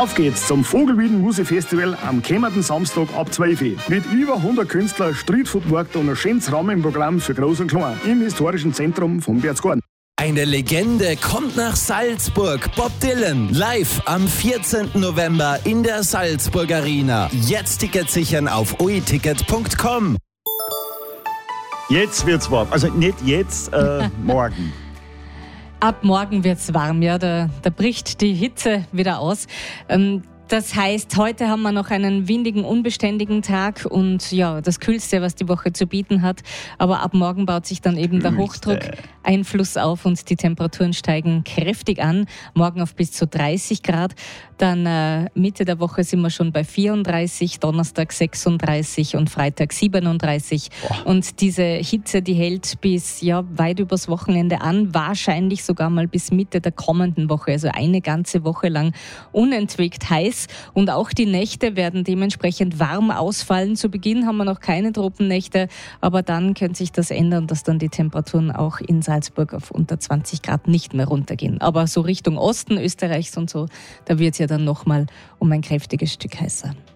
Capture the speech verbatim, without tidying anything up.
Auf geht's zum Vogelwieden Musikfestival am kommenden Samstag ab zwölf Uhr. Mit über hundert Künstlern, Streetfood-Markt und ein schönes Rahmenprogramm für Groß und Klein im historischen Zentrum von Berchtesgaden. Eine Legende kommt nach Salzburg. Bob Dylan live am vierzehnten November in der Salzburg Arena. Jetzt Tickets sichern auf o e ticket punkt com. Jetzt wird's warm. Also nicht jetzt, äh, morgen. Ab morgen wird's warm, ja. Da, da bricht die Hitze wieder aus. Ähm, Das heißt, heute haben wir noch einen windigen, unbeständigen Tag und ja, das Kühlste, was die Woche zu bieten hat. Aber ab morgen baut sich dann eben der Hochdruck Einfluss auf und die Temperaturen steigen kräftig an. Morgen auf bis zu dreißig Grad. Dann äh, Mitte der Woche sind wir schon bei vierunddreißig, Donnerstag sechsunddreißig und Freitag siebenunddreißig. Boah. Und diese Hitze, die hält bis ja weit übers Wochenende an, wahrscheinlich sogar mal bis Mitte der kommenden Woche, also eine ganze Woche lang unentwegt heiß. Und auch die Nächte werden dementsprechend warm ausfallen. Zu Beginn haben wir noch keine Tropennächte, aber dann könnte sich das ändern, dass dann die Temperaturen auch in Salzburg auf unter zwanzig Grad nicht mehr runtergehen. Aber so Richtung Osten Österreichs und so, da wird es ja dann nochmal um ein kräftiges Stück heißer.